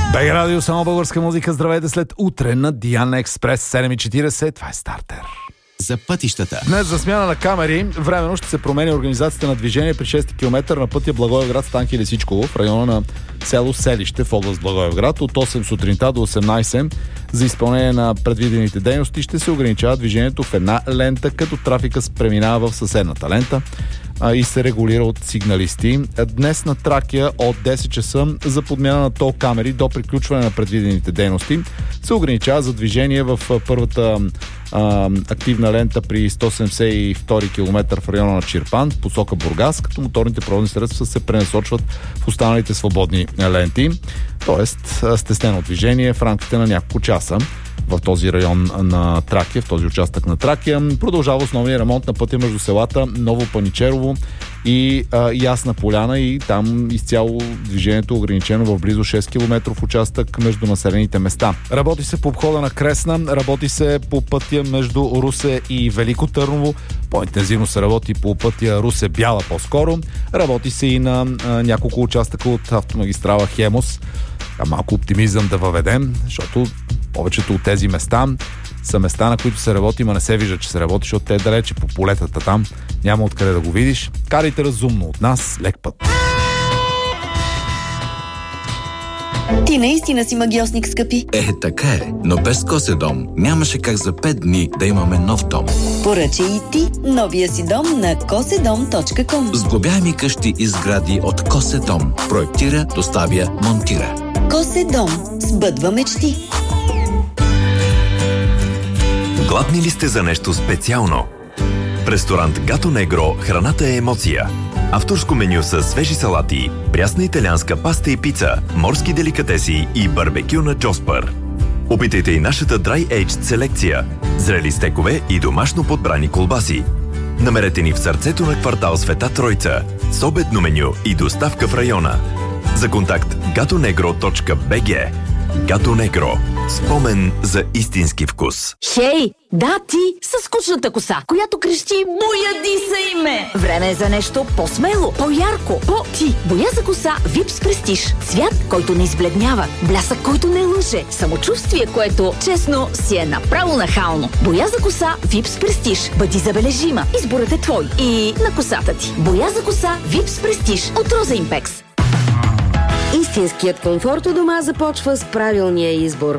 БГ Радио, само българска музика. Здравейте след утре на Диана Експрес 7:40. Това е стартер. За пътищата. Днес за смяна на камери временно ще се промени организацията на движение при 6 км на пътя Благоевград Станки Лесичково в района на село Селище в област Благоевград от 8 сутринта до 18. За изпълнение на предвидените дейности ще се ограничава движението в една лента, като трафика преминава в съседната лента и се регулира от сигналисти. Днес на Тракия от 10 часа за подмяна на тол камери до приключване на предвидените дейности се ограничава за движение в първата активна лента при 172 км в района на Чирпан, в посока Бургас, като моторните превозни средства се пренасочват в останалите свободни ленти, т.е. стеснено движение в рамките на няколко часа. В този район на Тракия, в този участък на Тракия, продължава основния ремонт на пътя между селата Ново Паничерово и Ясна поляна, и там изцяло движението е ограничено в близо 6 км участък между населените места. Работи се по обхода на Кресна, работи се по пътя между Русе и Велико Търново, по-интензивно се работи по пътя Русе-Бяла по-скоро, работи се и на няколко участъка от автомагистрала Хемос. Малко оптимизъм да въведем, защото повечето от тези места са места, на които се работи, но не се вижда, че се работи, защото те далече по полетата там няма откъде да го видиш. Карайте разумно, от нас лек път. Ти наистина си магиосник, скъпи. Така е, но без Коседом нямаше как за 5 дни да имаме нов дом. Поръчай и ти новия си дом на cosedom.com. Сглобяеми къщи и сгради от Коседом. Проектира, доставя, монтира. Коседом. Сбъдва мечти. Гладни ли сте за нещо специално? В ресторант Гато Негро храната е емоция. Авторско меню с свежи салати, прясна италианска паста и пица, морски деликатеси и барбекю на Джоспър. Опитайте и нашата Dry Aged селекция, зрели стекове и домашно подбрани колбаси. Намерете ни в сърцето на квартал Света Тройца, с обедно меню и доставка в района. За контакт gatonegro.bg. Гато Негро. Спомен за истински вкус. Хей, да ти със скучната коса, която крещи "Бояди се име". Време е за нещо по-смело, по-ярко, по-ти. Боя за коса Випс Престиж. Цвят, който не избледнява, блясък, който не лъже, самочувствие, което, честно, си е направо нахално. Боя за коса Випс Престиж. Бъди забележима. Изборът е твой и на косата ти. Боя за коса Випс Престиж от Роза Импекс. Истинският комфорт у дома започва с правилния избор.